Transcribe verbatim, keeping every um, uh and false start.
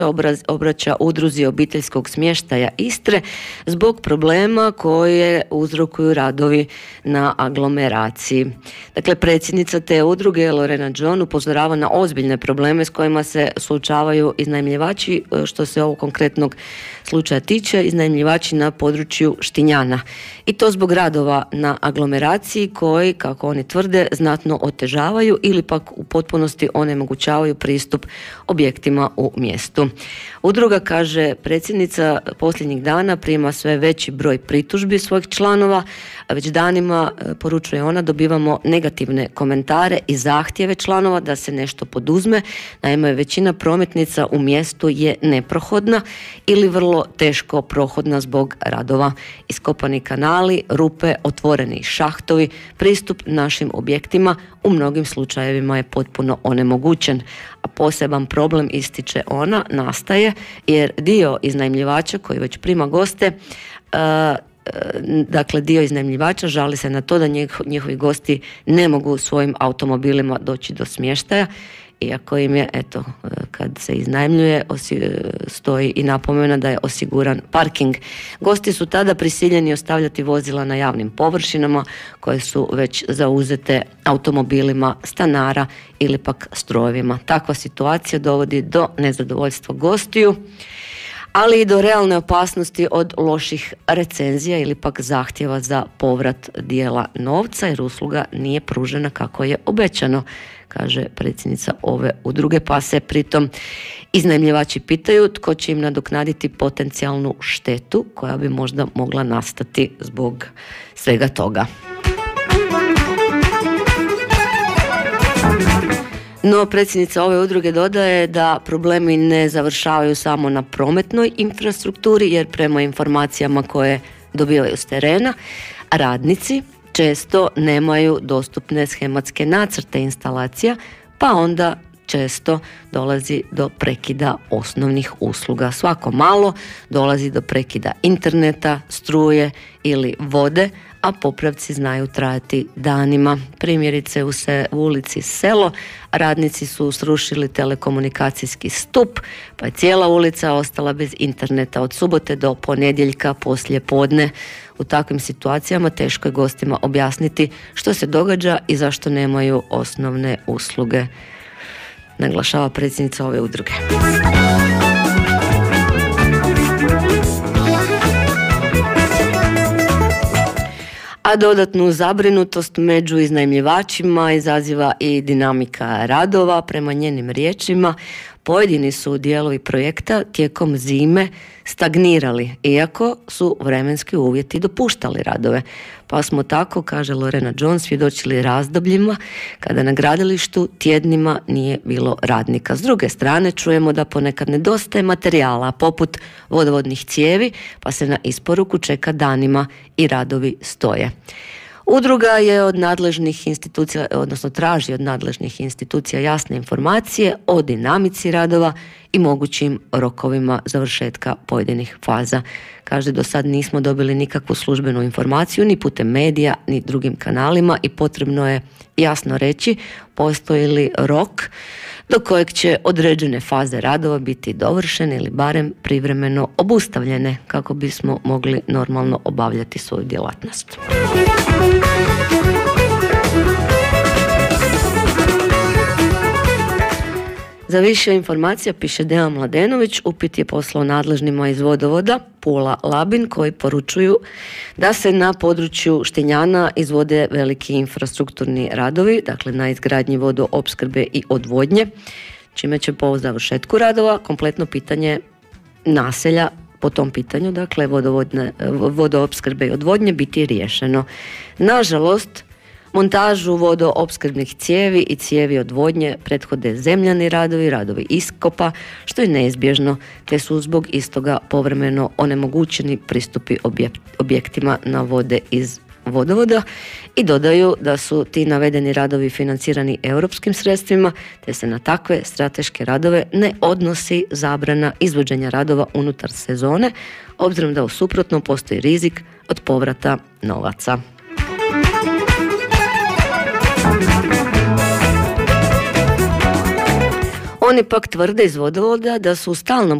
obraz, obraća udruzi obiteljskog smještaja Istre zbog problema koje uzrokuju radovi na aglomeraciji. Dakle, predsjednica te udruge Lorena John upozorava na ozbiljne probleme s kojima se suočavaju iznajmljivači, što se ovog konkretnog slučaja tiče, iznajmljivači na području Štinjana. I to zbog radova na aglomeraciji koji, kako oni tvrde, znatno otežavaju ili pak u potpunosti onemogućavaju pristup objektima u mjestu. Udruga, kaže predsjednica, posljednjih dana prima sve veći broj pritužbi svojih članova, a već danima, poručuje ona, dobivamo negativne komentare i zahtjeve članova da se nešto poduzme. Naime, većina prometnica u mjestu je neprohodna ili vrlo teško prohodna zbog radova. Iskopani kanali, rupe, otvoreni šahtovi, pristup našim objektima u mnogim slučajevima je potpuno onemogućen. A poseban problem, ističe ona, nastaje jer dio iznajmljivača koji već prima goste, uh, dakle dio iznajmljivača žali se na to da njihovi gosti ne mogu svojim automobilima doći do smještaja, iako im je, eto, kad se iznajmljuje stoji i napomena da je osiguran parking. Gosti su tada prisiljeni ostavljati vozila na javnim površinama koje su već zauzete automobilima stanara ili pak strojevima. Takva situacija dovodi do nezadovoljstva gostiju, ali i do realne opasnosti od loših recenzija ili pak zahtjeva za povrat dijela novca jer usluga nije pružena kako je obećano, kaže predsjednica ove udruge, pa se pritom iznajmljivači pitaju tko će im nadoknaditi potencijalnu štetu koja bi možda mogla nastati zbog svega toga. No, predsjednica ove udruge dodaje da problemi ne završavaju samo na prometnoj infrastrukturi, jer prema informacijama koje dobivaju s terena, radnici često nemaju dostupne shematske nacrte instalacija, pa onda često dolazi do prekida osnovnih usluga. Svako malo dolazi do prekida interneta, struje ili vode, a popravci znaju trajati danima. Primjerice u, se, u ulici Selo radnici su srušili telekomunikacijski stup, pa je cijela ulica ostala bez interneta od subote do ponedjeljka poslije podne. U takvim situacijama teško je gostima objasniti što se događa i zašto nemaju osnovne usluge, naglašava predsjednica ove udruge. A dodatnu zabrinutost među iznajmljivačima izaziva i dinamika radova. Prema njenim riječima, pojedini su dijelovi projekta tijekom zime stagnirali, iako su vremenski uvjeti dopuštali radove. Pa smo tako, kaže Lorena John, svjedočili razdobljima kada na gradilištu tjednima nije bilo radnika. S druge strane, čujemo da ponekad nedostaje materijala poput vodovodnih cijevi, pa se na isporuku čeka danima i radovi stoje. Udruga je od nadležnih institucija, odnosno traži od nadležnih institucija jasne informacije o dinamici radova i mogućim rokovima završetka pojedinih faza. Kaže, do sad nismo dobili nikakvu službenu informaciju ni putem medija ni drugim kanalima i potrebno je jasno reći postoji li rok do kojeg će određene faze radova biti dovršene ili barem privremeno obustavljene kako bismo mogli normalno obavljati svoju djelatnost. Za više informacija, piše Dejan Mladenović, upit je poslao nadležnima iz vodovoda Pula Labin koji poručuju da se na području Štinjana izvode veliki infrastrukturni radovi, dakle na izgradnji vodoopskrbe i odvodnje, čime će po završetku radova kompletno pitanje naselja po tom pitanju, dakle vodovodne, vodoopskrbe i odvodnje biti riješeno. Nažalost, montažu vodoopskrbnih cijevi i cijevi odvodnje prethode zemljani radovi, radovi iskopa, što je neizbježno, te su zbog istoga povremeno onemogućeni pristupi objektima na vode iz vodovoda i dodaju da su ti navedeni radovi financirani europskim sredstvima, te se na takve strateške radove ne odnosi zabrana izvođenja radova unutar sezone, obzirom da u suprotnom postoji rizik od povrata novaca. Oni pak tvrde iz vodovoda da su u stalnom